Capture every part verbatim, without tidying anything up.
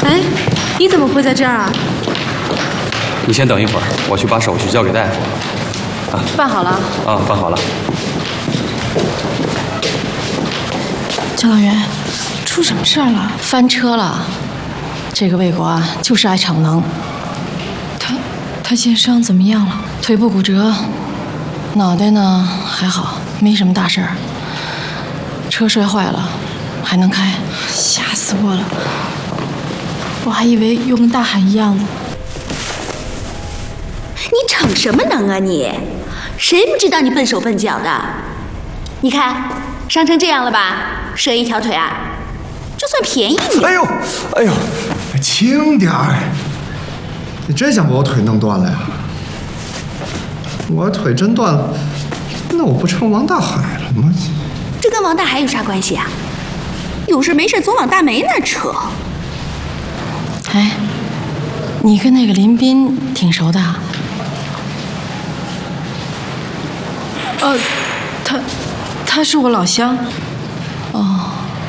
哎，你怎么会在这儿啊？ 你先等一会儿，我去把手续交给大夫。啊， 办好了？ 啊，办好了。 教导员，出什么事儿了？ 翻车了。这个魏国啊，就是爱逞能。 他他现在伤怎么样了？ 腿部骨折，脑袋呢还好，没什么大事儿。车摔坏了，还能开。 吓死我了！我还以为又跟大海一样呢。 你逞什么能啊你？谁不知道你笨手笨脚的？你看，伤成这样了吧？折一条腿啊，就算便宜你。 哎呦，哎呦，轻点儿！你真想把我腿弄断了呀？我腿真断了，那我不成王大海了吗？ 这跟王大海有啥关系啊？有事没事总往大梅那儿扯。 哎，你跟那个林斌挺熟的？ 呃，他他是我老乡。 哦，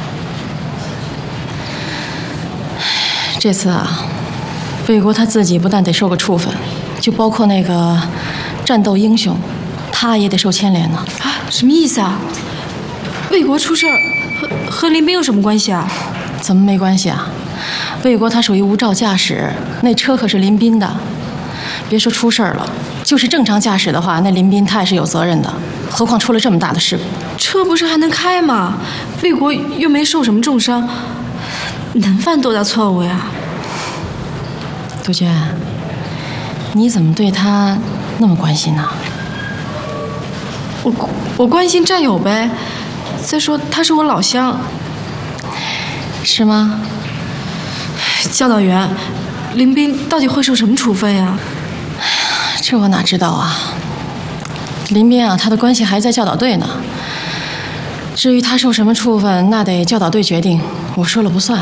这次啊，魏国他自己不但得受个处分，就包括那个战斗英雄，他也得受牵连呢。 啊，什么意思啊？魏国出事儿和和林斌有什么关系啊？ 怎么没关系啊？魏国他属于无照驾驶，那车可是林斌的。别说出事儿了，就是正常驾驶的话，那林斌他也是有责任的。何况出了这么大的事故， 车不是还能开吗？魏国又没受什么重伤，能犯多大错误呀？ 杜鹃，你怎么对他那么关心呢？ 我我关心战友呗。再说他是我老乡。 是吗？ 教导员，林斌到底会受什么处分呀？ 这我哪知道啊。林斌啊，他的关系还在教导队呢。至于他受什么处分，那得教导队决定，我说了不算。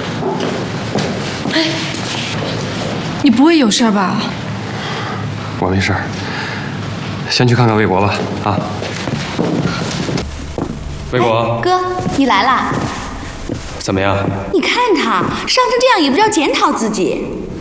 哎，你不会有事吧？ 我没事，先去看看魏国吧。啊，魏国， 哥，你来啦？ 怎么样？ 你看他伤成这样，也不知道检讨自己。